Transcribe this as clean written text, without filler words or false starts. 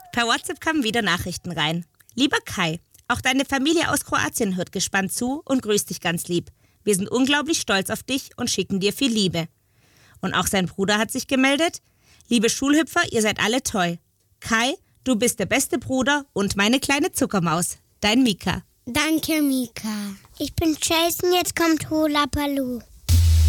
Per WhatsApp kamen wieder Nachrichten rein. Lieber Kai, auch deine Familie aus Kroatien hört gespannt zu und grüßt dich ganz lieb. Wir sind unglaublich stolz auf dich und schicken dir viel Liebe. Und auch sein Bruder hat sich gemeldet. Liebe Schulhüpfer, ihr seid alle toll. Kai, du bist der beste Bruder und meine kleine Zuckermaus. Dein Mika. Danke, Mika. Ich bin Jason, jetzt kommt Hula Baloo.